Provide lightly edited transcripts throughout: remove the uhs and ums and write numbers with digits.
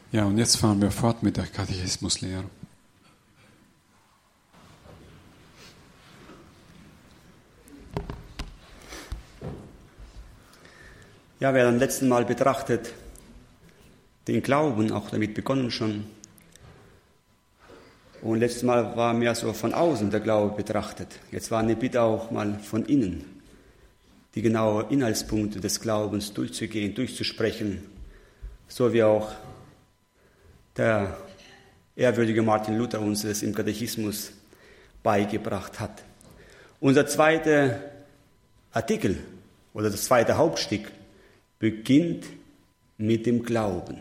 Ja, und jetzt fahren wir fort mit der Katechismuslehre. Ja, wir haben beim letzten Mal betrachtet den Glauben, auch damit begonnen schon. Und letztes Mal war mehr so von außen der Glaube betrachtet. Jetzt war eine Bitte auch mal von innen, die genauen Inhaltspunkte des Glaubens durchzugehen, durchzusprechen, so wie auch der ehrwürdige Martin Luther uns das im Katechismus beigebracht hat. Unser zweiter Artikel oder das zweite Hauptstück beginnt mit dem Glauben.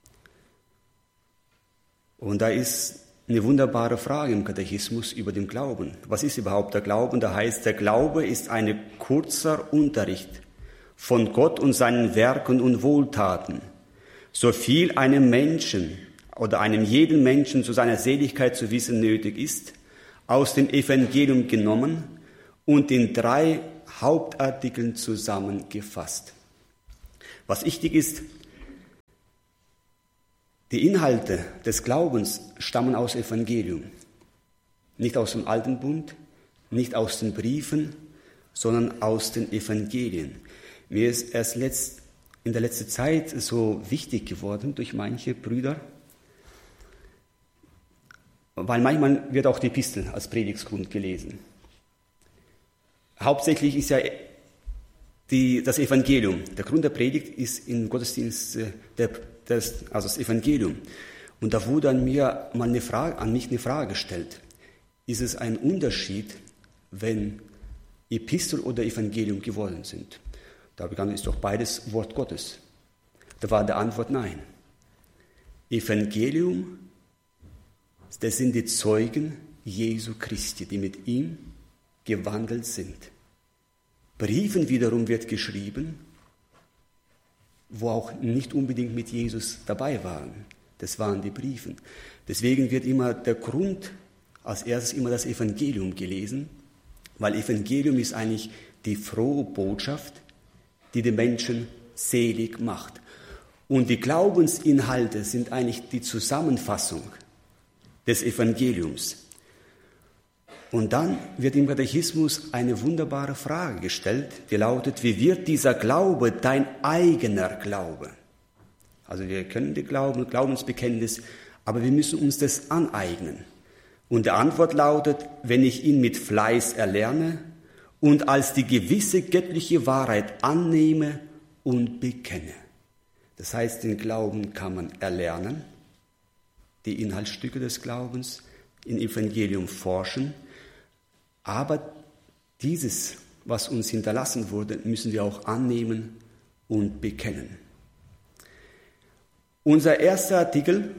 Und da ist eine wunderbare Frage im Katechismus über den Glauben. Was ist überhaupt der Glauben? Da heißt, der Glaube ist ein kurzer Unterricht von Gott und seinen Werken und Wohltaten, so viel einem Menschen oder einem jeden Menschen zu seiner Seligkeit zu wissen nötig ist, aus dem Evangelium genommen und in 3 Hauptartikeln zusammengefasst. Was wichtig ist, die Inhalte des Glaubens stammen aus dem Evangelium. Nicht aus dem Alten Bund, nicht aus den Briefen, sondern aus den Evangelien. Mir ist erst in der letzten Zeit so wichtig geworden durch manche Brüder, weil manchmal wird auch die Epistel als Predigtgrund gelesen. Hauptsächlich ist ja das Evangelium. Der Grund der Predigt ist im Gottesdienst das Evangelium. Und da wurde an mich eine Frage gestellt. Ist es ein Unterschied, wenn Epistel oder Evangelium geworden sind? Da begann, ist doch beides Wort Gottes. Da war die Antwort nein. Evangelium, das sind die Zeugen Jesu Christi, die mit ihm gewandelt sind. Briefen wiederum wird geschrieben, wo auch nicht unbedingt mit Jesus dabei waren. Das waren die Briefen. Deswegen wird immer der Grund, als erstes immer das Evangelium gelesen, weil Evangelium ist eigentlich die frohe Botschaft, die den Menschen selig macht. Und die Glaubensinhalte sind eigentlich die Zusammenfassung des Evangeliums. Und dann wird im Katechismus eine wunderbare Frage gestellt, die lautet, wie wird dieser Glaube dein eigener Glaube? Also wir können den Glauben, Glaubensbekenntnis, aber wir müssen uns das aneignen. Und die Antwort lautet, wenn ich ihn mit Fleiß erlerne und als die gewisse göttliche Wahrheit annehme und bekenne. Das heißt, den Glauben kann man erlernen, die Inhaltsstücke des Glaubens im Evangelium forschen, aber dieses, was uns hinterlassen wurde, müssen wir auch annehmen und bekennen. Unser erster Artikel,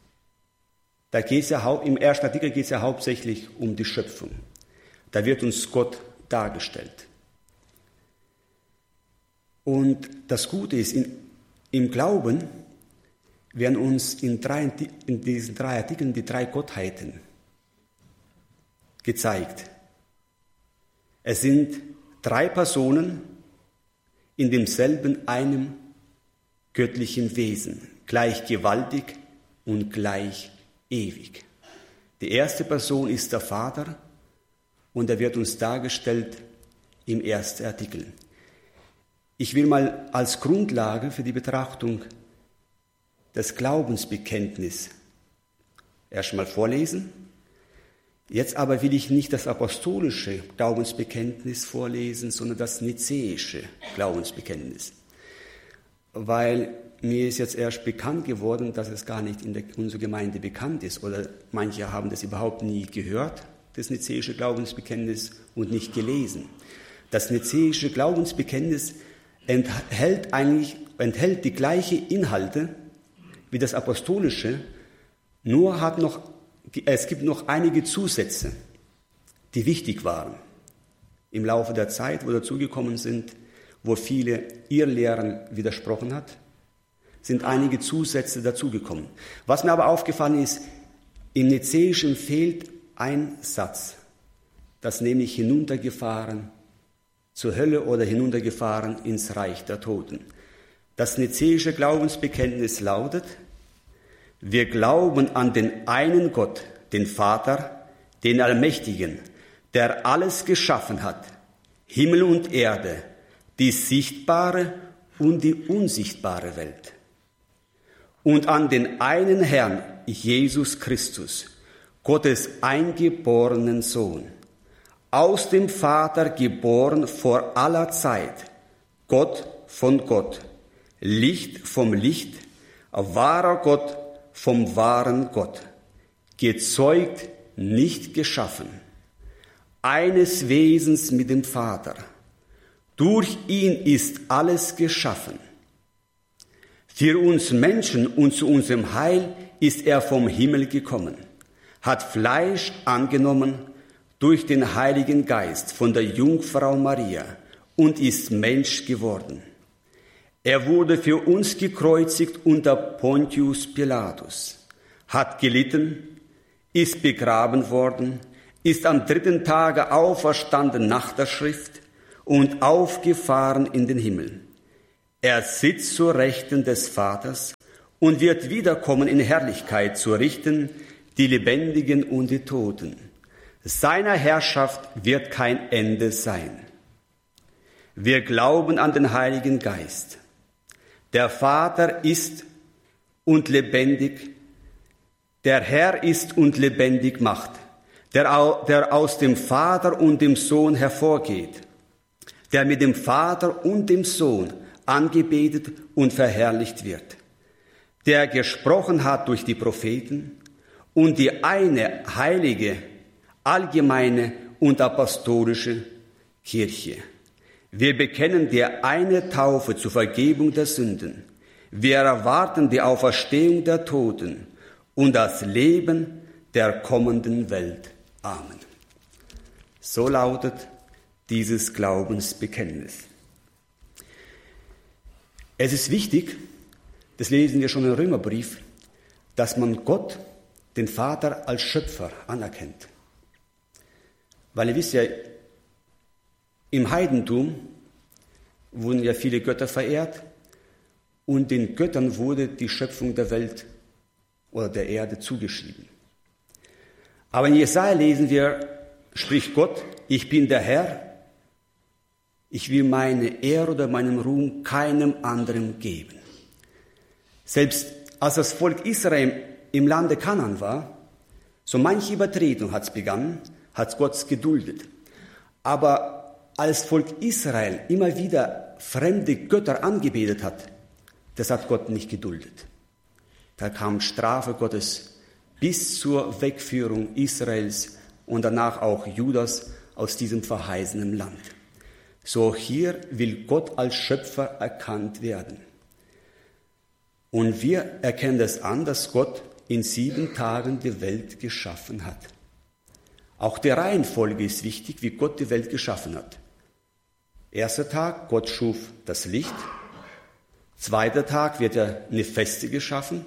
im ersten Artikel geht es ja hauptsächlich um die Schöpfung. Da wird uns Gott dargestellt. Und das Gute ist, im Glauben werden uns in diesen 3 Artikeln die 3 Gottheiten gezeigt. Es sind 3 Personen in demselben einem göttlichen Wesen, gleich gewaltig und gleich ewig. Die erste Person ist der Vater und er wird uns dargestellt im ersten Artikel. Ich will mal als Grundlage für die Betrachtung des Glaubensbekenntnisses erst mal vorlesen. Jetzt aber will ich nicht das apostolische Glaubensbekenntnis vorlesen, sondern das nizäische Glaubensbekenntnis. Weil mir ist jetzt erst bekannt geworden, dass es gar nicht in unserer Gemeinde bekannt ist. Oder manche haben das überhaupt nie gehört, das nizäische Glaubensbekenntnis, und nicht gelesen. Das nizäische Glaubensbekenntnis enthält die gleichen Inhalte wie das apostolische, nur es gibt noch einige Zusätze, die wichtig waren im Laufe der Zeit, wo dazugekommen sind, wo viele Irrlehren widersprochen hat, sind einige Zusätze dazugekommen. Was mir aber aufgefallen ist, im Nizäischen fehlt ein Satz, das nämlich hinuntergefahren zur Hölle oder hinuntergefahren ins Reich der Toten. Das nizäische Glaubensbekenntnis lautet, Wir glauben an den einen Gott, den Vater, den Allmächtigen, der alles geschaffen hat, Himmel und Erde, die sichtbare und die unsichtbare Welt. Und an den einen Herrn, Jesus Christus, Gottes eingeborenen Sohn, aus dem Vater geboren vor aller Zeit, Gott von Gott, Licht vom Licht, wahrer Gott vom wahren Gott, gezeugt, nicht geschaffen, eines Wesens mit dem Vater. Durch ihn ist alles geschaffen. Für uns Menschen und zu unserem Heil ist er vom Himmel gekommen, hat Fleisch angenommen durch den Heiligen Geist von der Jungfrau Maria und ist Mensch geworden. Er wurde für uns gekreuzigt unter Pontius Pilatus, hat gelitten, ist begraben worden, ist am 3. Tage auferstanden nach der Schrift und aufgefahren in den Himmel. Er sitzt zur Rechten des Vaters und wird wiederkommen in Herrlichkeit zu richten die Lebendigen und die Toten. Seiner Herrschaft wird kein Ende sein. Wir glauben an den Heiligen Geist. Der Vater ist und lebendig, der Herr ist und lebendig macht, der aus dem Vater und dem Sohn hervorgeht, der mit dem Vater und dem Sohn angebetet und verherrlicht wird, der gesprochen hat durch die Propheten und die eine heilige, allgemeine und apostolische Kirche. Wir bekennen die eine Taufe zur Vergebung der Sünden. Wir erwarten die Auferstehung der Toten und das Leben der kommenden Welt. Amen. So lautet dieses Glaubensbekenntnis. Es ist wichtig, das lesen wir schon im Römerbrief, dass man Gott, den Vater, als Schöpfer anerkennt. Weil ihr wisst ja, im Heidentum wurden ja viele Götter verehrt und den Göttern wurde die Schöpfung der Welt oder der Erde zugeschrieben. Aber in Jesaja lesen wir, spricht Gott, ich bin der Herr, ich will meine Ehre oder meinen Ruhm keinem anderen geben. Selbst als das Volk Israel im Lande Kanaan war, so manche Übertretung hat es begangen, hat Gott geduldet. Aber als Volk Israel immer wieder fremde Götter angebetet hat, das hat Gott nicht geduldet. Da kam Strafe Gottes bis zur Wegführung Israels und danach auch Judas aus diesem verheißenen Land. So hier will Gott als Schöpfer erkannt werden. Und wir erkennen es an, dass Gott in 7 Tagen die Welt geschaffen hat. Auch die Reihenfolge ist wichtig, wie Gott die Welt geschaffen hat. 1. Tag, Gott schuf das Licht. 2. Tag wird eine Feste geschaffen.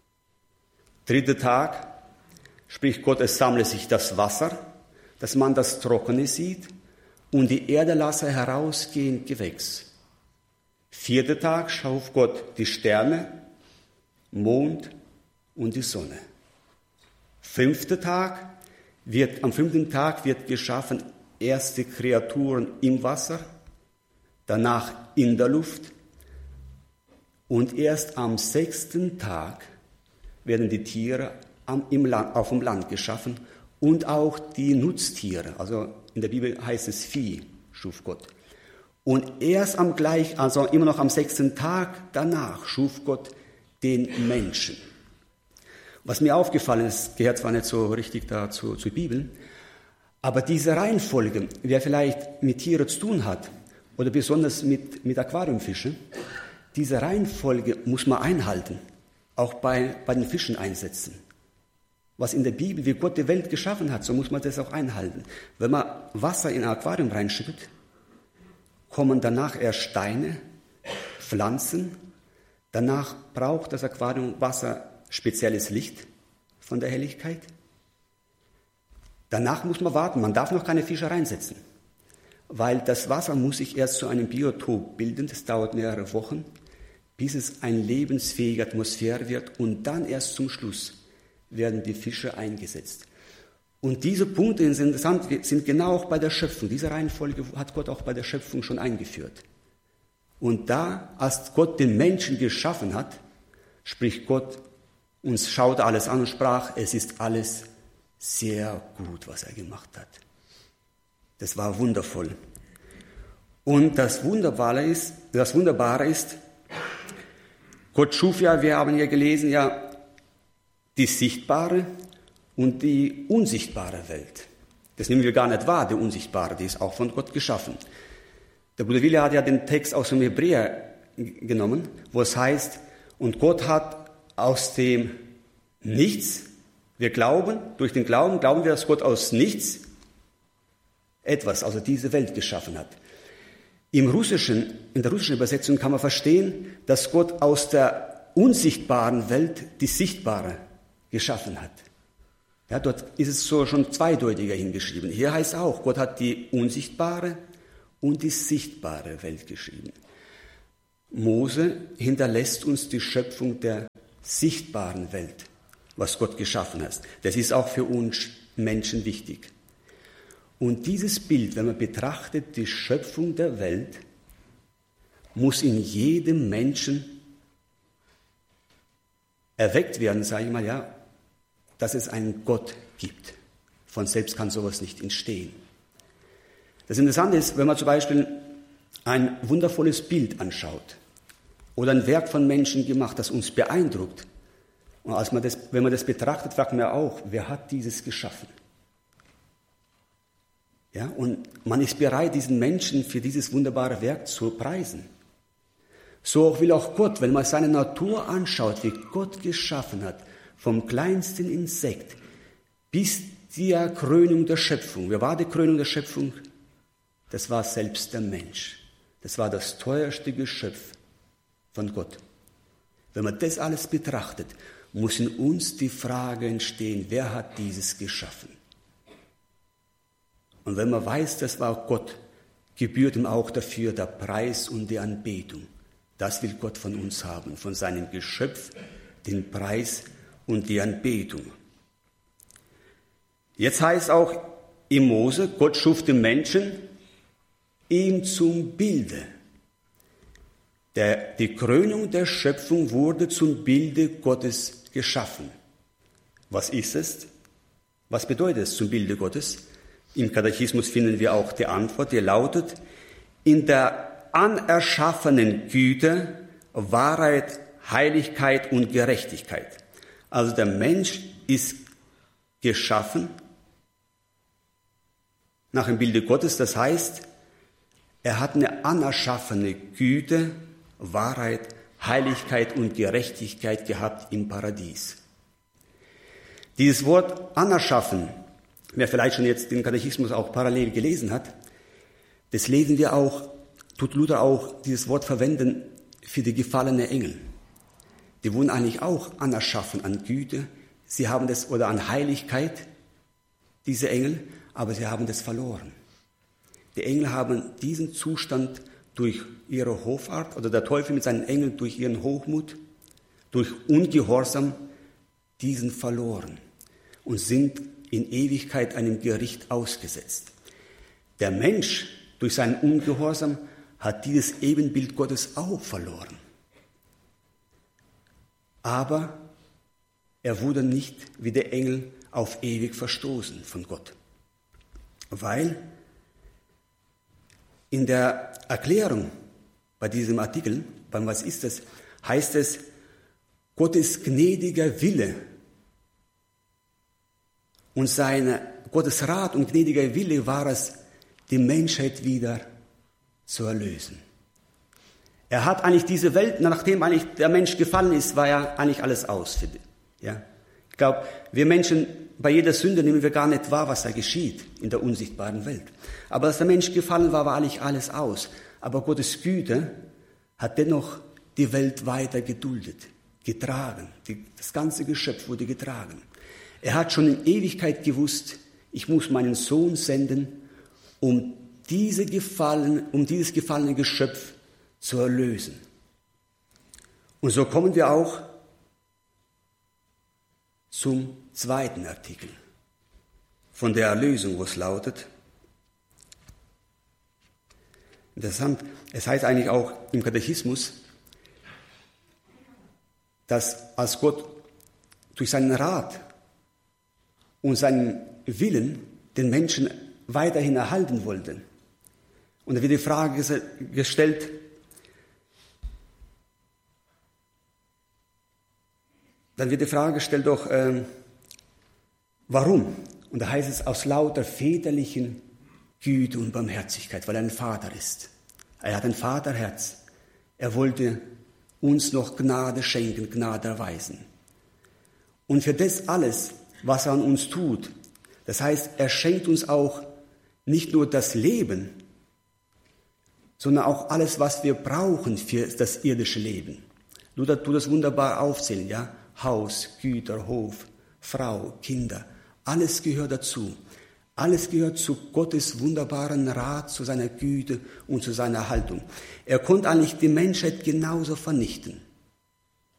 3. Tag spricht Gott, es sammle sich das Wasser, dass man das Trockene sieht, und die Erde lasse herausgehen Gewächs. 4. Tag schuf Gott die Sterne, Mond und die Sonne. 5. Tag am 5. Tag wird geschaffen erste Kreaturen im Wasser, danach in der Luft, und erst am 6. Tag werden die Tiere auf dem Land geschaffen und auch die Nutztiere, also in der Bibel heißt es Vieh, schuf Gott. Und erst immer noch am 6. Tag danach schuf Gott den Menschen. Was mir aufgefallen ist, gehört zwar nicht so richtig dazu zur Bibel, aber diese Reihenfolge, wer vielleicht mit Tieren zu tun hat oder besonders mit Aquariumfischen, diese Reihenfolge muss man einhalten, auch bei den Fischen einsetzen. Was in der Bibel, wie Gott die Welt geschaffen hat, so muss man das auch einhalten. Wenn man Wasser in ein Aquarium reinschüttet, kommen danach erst Steine, Pflanzen. Danach braucht das Aquarium Wasser spezielles Licht von der Helligkeit. Danach muss man warten, man darf noch keine Fische reinsetzen, weil das Wasser muss sich erst zu einem Biotop bilden, das dauert mehrere Wochen, bis es eine lebensfähige Atmosphäre wird und dann erst zum Schluss werden die Fische eingesetzt. Und diese Punkte sind interessant, sind genau auch bei der Schöpfung. Diese Reihenfolge hat Gott auch bei der Schöpfung schon eingeführt. Und da, als Gott den Menschen geschaffen hat, spricht Gott und schaute alles an und sprach, es ist alles sehr gut, was er gemacht hat. Das war wundervoll. Und das Wunderbare ist, Gott schuf ja, wir haben ja gelesen, ja, die sichtbare und die unsichtbare Welt. Das nehmen wir gar nicht wahr, die unsichtbare, die ist auch von Gott geschaffen. Der Bruder Wille hat ja den Text aus dem Hebräer genommen, wo es heißt, und Gott hat aus dem Nichts, wir glauben, durch den Glauben glauben wir, dass Gott aus Nichts etwas, also diese Welt geschaffen hat. In der russischen Übersetzung kann man verstehen, dass Gott aus der unsichtbaren Welt die sichtbare geschaffen hat. Ja, dort ist es so schon zweideutiger hingeschrieben. Hier heißt auch, Gott hat die unsichtbare und die sichtbare Welt geschrieben. Mose hinterlässt uns die Schöpfung der sichtbaren Welt, was Gott geschaffen hat. Das ist auch für uns Menschen wichtig. Und dieses Bild, wenn man betrachtet, die Schöpfung der Welt, muss in jedem Menschen erweckt werden, sage ich mal, ja, dass es einen Gott gibt. Von selbst kann sowas nicht entstehen. Das Interessante ist, wenn man zum Beispiel ein wundervolles Bild anschaut oder ein Werk von Menschen gemacht, das uns beeindruckt. Und wenn man das betrachtet, fragt man auch, wer hat dieses geschaffen? Ja, und man ist bereit, diesen Menschen für dieses wunderbare Werk zu preisen. So will auch Gott, wenn man seine Natur anschaut, wie Gott geschaffen hat, vom kleinsten Insekt bis zur Krönung der Schöpfung. Wer war die Krönung der Schöpfung? Das war selbst der Mensch. Das war das teuerste Geschöpf von Gott. Wenn man das alles betrachtet, muss in uns die Frage entstehen, wer hat dieses geschaffen? Und wenn man weiß, das war Gott, gebührt ihm auch dafür der Preis und die Anbetung. Das will Gott von uns haben, von seinem Geschöpf, den Preis und die Anbetung. Jetzt heißt auch im Mose, Gott schuf den Menschen ihm zum Bilde. Die Krönung der Schöpfung wurde zum Bilde Gottes geschaffen. Was ist es? Was bedeutet es zum Bilde Gottes? Im Katechismus finden wir auch die Antwort, die lautet, in der anerschaffenen Güte, Wahrheit, Heiligkeit und Gerechtigkeit. Also der Mensch ist geschaffen nach dem Bilde Gottes, das heißt, er hat eine anerschaffene Güte, Wahrheit, Heiligkeit und Gerechtigkeit gehabt im Paradies. Dieses Wort anerschaffen, wer vielleicht schon jetzt den Katechismus auch parallel gelesen hat, das lesen wir auch, tut Luther auch dieses Wort verwenden für die gefallenen Engel. Die wurden eigentlich auch anerschaffen an Güte, sie haben das, oder an Heiligkeit, diese Engel, aber sie haben das verloren. Die Engel haben diesen Zustand durch ihre Hoffart, oder der Teufel mit seinen Engeln durch ihren Hochmut, durch Ungehorsam, diesen verloren und sind in Ewigkeit einem Gericht ausgesetzt. Der Mensch durch seinen Ungehorsam hat dieses Ebenbild Gottes auch verloren. Aber er wurde nicht wie der Engel auf ewig verstoßen von Gott. Weil in der Erklärung bei diesem Artikel, beim Was ist es, heißt es, Gottes gnädiger Wille und Gottes Rat und gnädiger Wille war es, die Menschheit wieder zu erlösen. Er hat eigentlich diese Welt, nachdem eigentlich der Mensch gefallen ist, war ja eigentlich alles aus. Ja? Ich glaube, wir Menschen, bei jeder Sünde nehmen wir gar nicht wahr, was da geschieht in der unsichtbaren Welt. Aber als der Mensch gefallen war, war eigentlich alles aus. Aber Gottes Güte hat dennoch die Welt weiter geduldet, getragen. Das ganze Geschöpf wurde getragen. Er hat schon in Ewigkeit gewusst, ich muss meinen Sohn senden, um dieses gefallene Geschöpf zu erlösen. Und so kommen wir auch zum zweiten Artikel von der Erlösung, wo es lautet, interessant, es heißt eigentlich auch im Katechismus, dass als Gott durch seinen Rat und seinen Willen den Menschen weiterhin erhalten wollte. Und da wird die Frage gestellt, warum? Und da heißt es, aus lauter väterlichen Güte und Barmherzigkeit, weil er ein Vater ist. Er hat ein Vaterherz. Er wollte uns noch Gnade schenken, Gnade erweisen. Und für das alles, was er an uns tut, das heißt, er schenkt uns auch nicht nur das Leben, sondern auch alles, was wir brauchen für das irdische Leben. Luther tut das wunderbar aufzählen, ja? Haus, Güter, Hof, Frau, Kinder, alles gehört dazu. Alles gehört zu Gottes wunderbaren Rat, zu seiner Güte und zu seiner Haltung. Er konnte eigentlich die Menschheit genauso vernichten.